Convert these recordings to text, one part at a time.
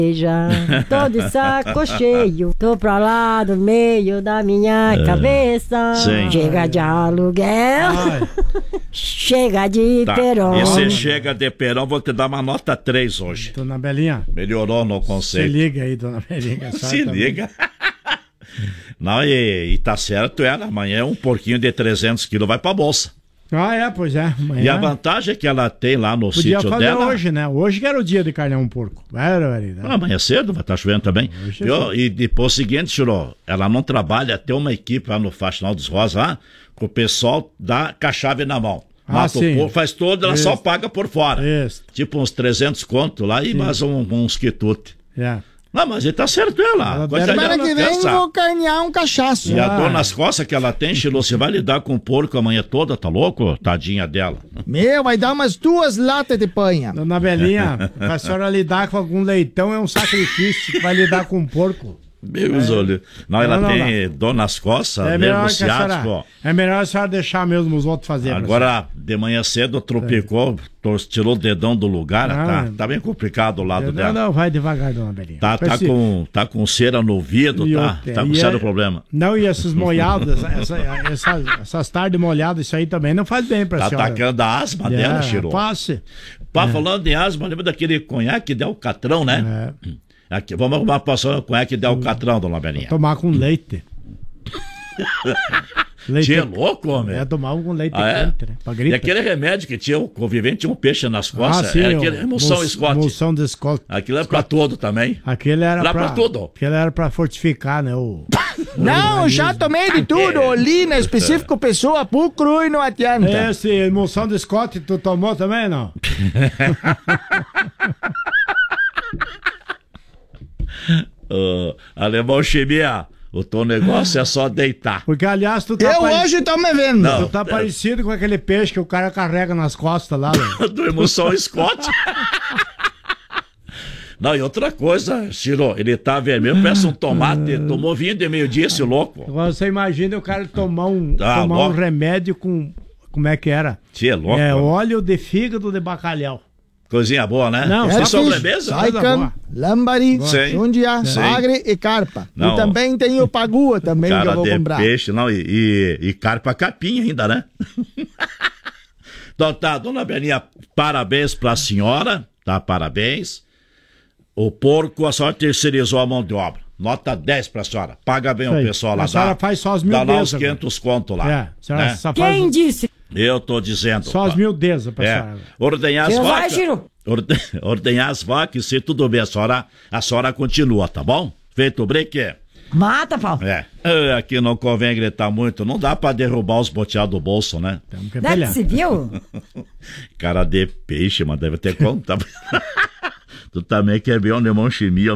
Já tô de saco cheio, tô pra lá do meio da minha cabeça. Sim. Chega de aluguel, chega de Perón. Esse chega de Perón, vou te dar uma nota 3 hoje. Dona Belinha. Melhorou no Se conceito. liga aí, dona Belinha. Se liga. Não, e tá certo, amanhã um porquinho de 300 quilos vai pra bolsa. Pois é. Amanhã. E a vantagem que ela tem lá no Podia sítio fazer dela... hoje, né? Hoje que era o dia de carnear um porco. Amanhã cedo, vai estar chovendo também. E depois o seguinte, Chiro, ela não trabalha, tem uma equipe lá no Faxinal dos Rosas, lá, que o pessoal dá com a chave na mão. Mata o porco, faz todo, ela só paga por fora. Tipo uns 300 conto lá e mais uns quitutes. Não, mas ele tá certo, ela. Semana que vem vou carnear um cachaço. E a dor nas costas que ela tem, Chilo, você vai lidar com o porco a manhã toda, tá louco? Tadinha dela. Vai dar umas 2 latas de panha. Dona Belinha, pra senhora lidar com algum leitão é um sacrifício, vai lidar com um porco. Meus olhos. Não, ela tem dor nas costas, nervo ciático. É melhor a senhora deixar mesmo os outros fazerem. Agora, de manhã cedo, tropicou, tirou o dedão do lugar, tá bem complicado o lado dela. Não, vai devagar, dona Belinha. Tá com cera no ouvido, tá com sério problema. Não, e essas molhadas, essas tardes molhadas, isso aí também não faz bem pra senhora. Tá atacando a asma dela, Chiro. Passe. Falando em asma, lembra daquele conhaque Del Catrão, né? Aqui, vamos arrumar pra passar com que dá o catrão, dona Belinha. Tomar com leite. Tinha louco, homem? Tomar com leite quente, né? Pra gripe. E aquele remédio que tinha, o convivente tinha um peixe nas costas. Era aquele emulsão Scott. Emulsão de Scott. Aquilo era pra tudo também. Aquele era pra tudo. Aquele era pra fortificar, né? Não, já tomei de tudo. Olina, específico, pessoa, pulcro e não adianta. Esse emulsão de Scott, tu tomou também, não? Alemão Chimia, o teu negócio é só deitar. Porque, aliás, tu tá... hoje tô me vendo. Tu tá parecido com aquele peixe que o cara carrega nas costas lá. Do emulsão Scott. Não, e outra coisa, Ciro, ele tá vermelho, parece um tomate, tomou vinho de meio-dia esse louco. Agora você imagina o cara tomar um remédio com... Como é que era? Tia, louco. Óleo de fígado de bacalhau. Coisinha boa, né? Não, só sobremesa? Saican, lambari, jundia, agre e carpa. Não. E também tem o pagua também que eu vou comprar. Peixe, não, e carpa capinha ainda, né? Então tá, dona Belinha, parabéns pra senhora, tá? Parabéns. O porco, a senhora terceirizou a mão de obra. Nota 10 pra senhora. Paga bem o pessoal lá. A senhora faz só as miudezas. Dá lá os 500 conto lá. Né? Quem disse? Eu tô dizendo. Só as miudezas pra senhora. Ordenhar as vacas. Ordenhar as vacas, se tudo bem, a senhora continua, tá bom? Feito o break. Mata, Paulo. Aqui não convém gritar muito, não dá pra derrubar os boteados do bolso, né? Não é possível? Cara de peixe, mas deve ter conta. Tu também quer ver um alemão chimia.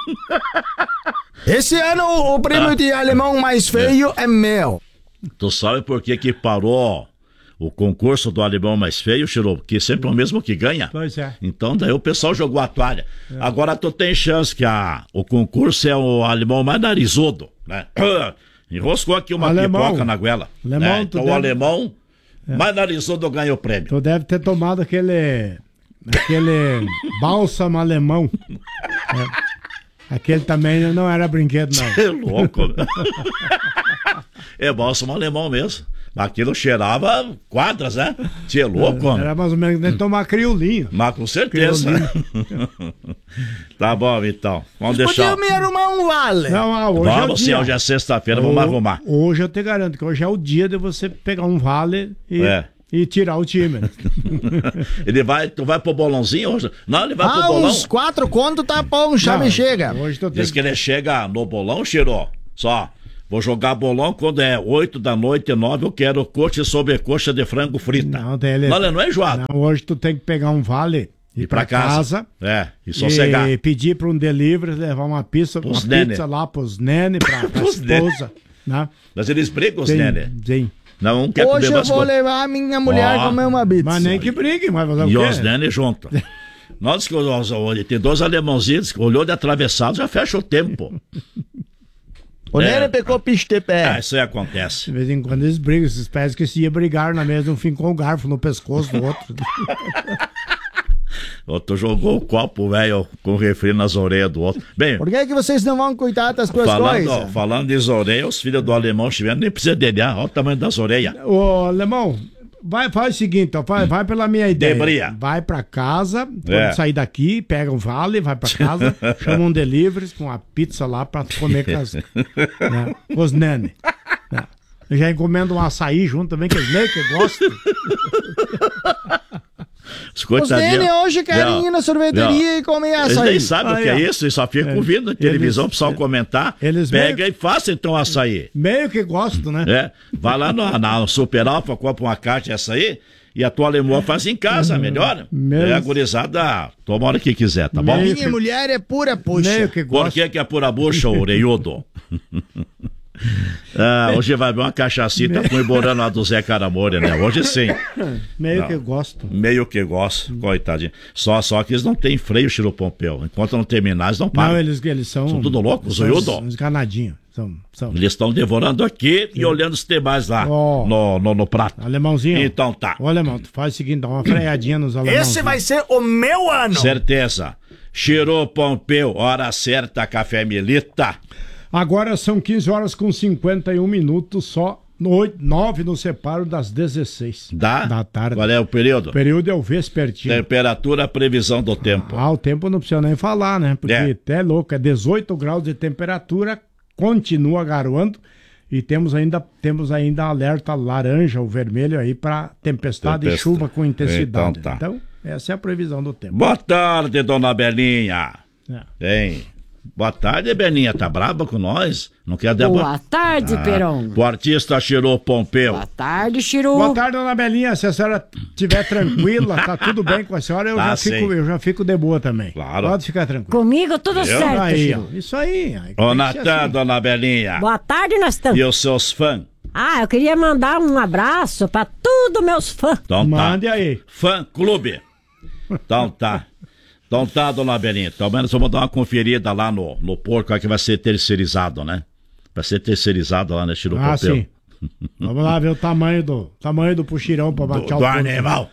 Esse ano o prêmio de alemão mais feio é meu. Tu sabe por que parou o concurso do alemão mais feio, Chiro? Porque sempre é o mesmo que ganha. Pois é. Então daí o pessoal jogou a toalha. Agora tu tem chance que o concurso é o alemão mais narizudo, né? Enroscou aqui uma pipoca na goela. Né? Então o alemão mais narizudo ganha o prêmio. Tu deve ter tomado aquele bálsamo alemão. Aquele também não era brinquedo, não. É louco. É bálsamo alemão mesmo. Aquilo cheirava quadras, né? Tinha louco, Era mais ou menos nem tomar criolinho. Mas com certeza. Tá bom, então. Vamos deixar. Podia me arrumar um vale. Não, hoje vamos sim, hoje é sexta-feira, vamos arrumar. Hoje eu te garanto que hoje é o dia de você pegar um vale e tirar o time. Tu vai pro bolãozinho hoje? Não, ele vai pro bolão. Uns 4 conto tá bom, já me chega. Hoje diz que ele chega no bolão, Chiro. Só. Vou jogar bolão quando é 8 da noite, 9, eu quero coxa e sobrecoxa de frango frita. Não, ele não é enjoado. Não, hoje tu tem que pegar um vale e ir pra casa. E sossegar. E pedir pra um delivery, levar uma pizza lá pros nene, pra esposa. Né? Mas eles brigam os nene. Sim. Não quer hoje eu vou levar a minha mulher comer uma pizza. Mas nem que briguem, mas fazer o quê? E os nene junto. Nós que tem 2 alemãozinhos que olhou de atravessado, já fecha o tempo. O nene pegou piche de pé. Isso aí acontece. De vez em quando eles brigam, esses pés que se ia brigar na mesa, um fim com o garfo no pescoço do outro. outro jogou o copo, velho, com refri nas orelhas do outro. Bem, por que vocês não vão cuidar das suas coisas? Falando de orelhas, os filhos do alemão estiveram, nem precisa dele, olha o tamanho das orelhas. Ô, alemão, faz o seguinte, ó, vai pela minha ideia. Debria. Vai pra casa, quando sair daqui, pega um vale, vai pra casa, chama um delivery com uma pizza lá pra comer com os nene. Eu já encomendo um açaí junto também, que eles meio que gostam. Os nene hoje querem ir na sorveteria e comer açaí. Eles nem sabem o que é isso, eles só ficam ouvindo na televisão, o pessoal comentar. Pega e faça então açaí. Meio que gostam, né? Vai lá no Super Alfa, compra uma caixa de açaí e a tua lemoa faz em casa, melhor. A gurizada toma a hora que quiser, tá bom? Minha mulher é pura bucha. Por que é pura bucha, orelhudo? Hoje vai ver uma cachacita com emborando lá do Zé Caramore, né? Hoje sim. Que gosto. Meio que gosto, coitadinho. Só que eles não têm freio, Chiro Pompeu. Enquanto não terminar, eles não param. Não, eles são tudo loucos, zoiudo. Uns ganadinhos. Eles estão devorando aqui e olhando os demais lá no prato. Alemãozinho. Então tá. Ô, alemão, tu faz o seguinte, dá uma freadinha nos alemãos. Esse vai ser o meu ano. Certeza. Chiro Pompeu, hora certa, Café Milita. Agora são 15 horas com 51 minutos, só 9 no separo das 16 da tarde. Qual é o período? O período é o vespertino. Temperatura, previsão do tempo. O tempo não precisa nem falar, né? Porque até louco, é 18 graus de temperatura, continua garoando e temos ainda alerta laranja ou vermelho aí para tempestade e chuva com intensidade. Então, essa é a previsão do tempo. Boa tarde, dona Belinha. Boa tarde, Beninha. Tá braba com nós? Não quer debater? Boa tarde, Peron. O artista Chiro Pompeu. Boa tarde, Chiro. Boa tarde, dona Belinha. Se a senhora estiver tranquila, tá tudo bem com a senhora, eu já fico de boa também. Claro. Pode ficar tranquilo. Comigo tudo certo, aí, Chiro. Isso aí. Ô, Natan, dona Belinha. Boa tarde, Natan. E os seus fãs? Eu queria mandar um abraço pra todos meus fãs. Então mande aí. Fã Clube. Então tá, dona Belinha. Pelo menos vamos dar uma conferida lá no porco, que vai ser terceirizado, né? Vai ser terceirizado lá, né, Chiro Pompeu? Sim. Vamos lá ver o tamanho do puxirão pra baixar o porco. Do animal.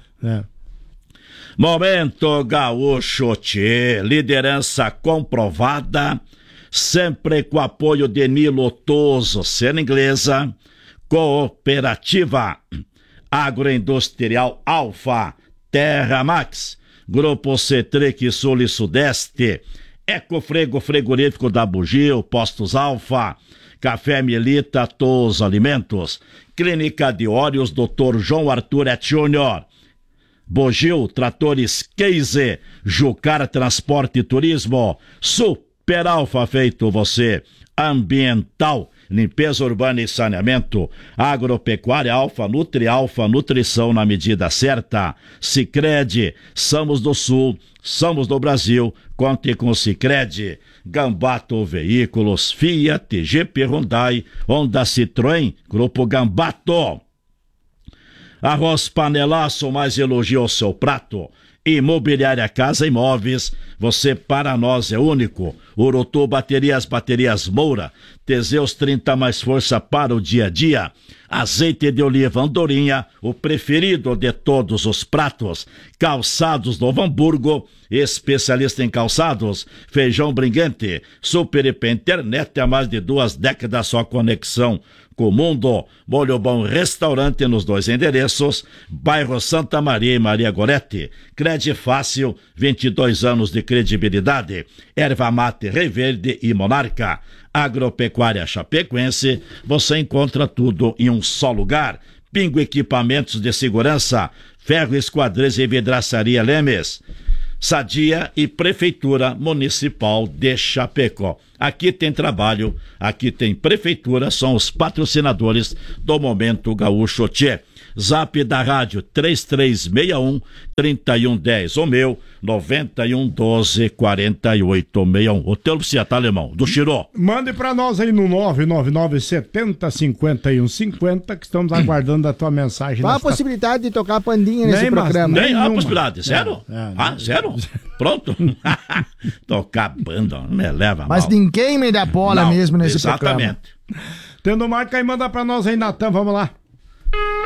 Momento Gaúcho Tchê, liderança comprovada, sempre com apoio de Nilo Toso, cena inglesa, Cooperativa Agroindustrial Alfa, Terra Max, Grupo Cetric Sul e Sudeste, Ecofrego Frigorífico da Bugio, Postos Alfa, Café Milita, Todos Alimentos, Clínica de Óleos, Dr. João Arthur Júnior, Bugio, Tratores Case, Jucar Transporte e Turismo, Super Alfa feito você, Ambiental, limpeza urbana e saneamento, Agropecuária Alfa, Nutrição na medida certa, Sicredi, somos do Sul, somos do Brasil, conte com Sicredi, Gambato Veículos, Fiat, GP Hyundai, Honda Citroën, Grupo Gambato. Arroz Panelaço, mais elogio ao seu prato. Imobiliária Casa Imóveis, você para nós é único. Urutu Baterias Moura, Teseus 30 mais força para o dia a dia. Azeite de oliva Andorinha, o preferido de todos os pratos. Calçados Novo Hamburgo, especialista em calçados. Feijão Briguente, Super IP Internet, há mais de 2 décadas só conexão com o mundo. Molho Bom Restaurante nos 2 endereços, bairro Santa Maria e Maria Gorete. Crede Fácil, 22 anos de credibilidade. Erva Mate Reverde e Monarca. Agropecuária Chapecoense, você encontra tudo em um só lugar. Pingo Equipamentos de Segurança, Ferro Esquadrias e Vidraçaria Lemes. Sadia e Prefeitura Municipal de Chapecó. Aqui tem trabalho, aqui tem Prefeitura, são os patrocinadores do Momento Gaúcho Tchê. Zap da rádio 3361-3110, o meu 9112-4861. O teu precisa, tá, alemão? Do Chiro. Mande pra nós aí no 999-70-5150 que estamos aguardando a tua mensagem. Qual a possibilidade de tocar pandinha nesse programa? Nem há possibilidade, sério? Sério? Pronto? Tocar banda, me leva Mas mal. Ninguém me dá bola mesmo nesse programa. Exatamente. Tendo marca aí, manda pra nós aí, Natan, vamos lá.